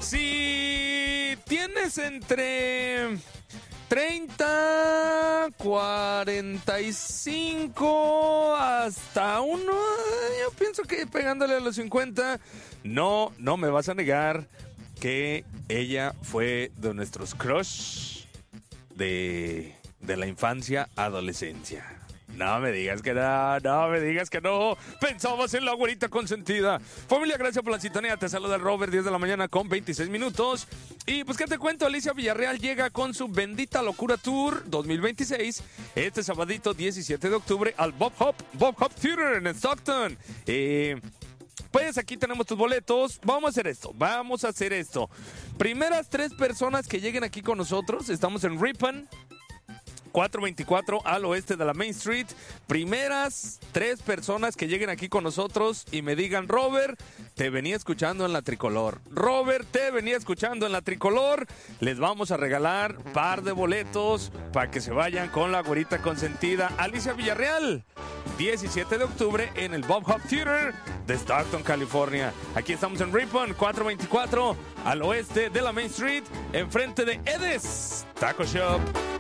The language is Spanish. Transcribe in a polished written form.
Si tienes entre 30, 45 hasta uno, yo pienso que pegándole a los 50, no me vas a negar que ella fue de nuestros crush de la infancia, adolescencia. No me digas que no. Pensabas en la güerita consentida. Familia, gracias por la sintonía. Te saluda Robert, 10 de la mañana con 26 minutos. Y pues, ¿qué te cuento? Alicia Villarreal llega con su Bendita Locura Tour 2026 este sabadito 17 de octubre al Bob Hop Theater en Stockton. Pues aquí tenemos tus boletos. Vamos a hacer esto. Primeras 3 personas que lleguen aquí con nosotros. Estamos en Ripon 424 al oeste de la Main Street. Primeras 3 personas que lleguen aquí con nosotros y me digan: Robert, te venía escuchando en la Tricolor. Les vamos a regalar par de boletos para que se vayan con la güerita consentida. Alicia Villarreal, 17 de octubre en el Bob Hop Theater de Stockton, California. Aquí estamos en Ripon 424 al oeste de la Main Street, enfrente de Edes Taco Shop.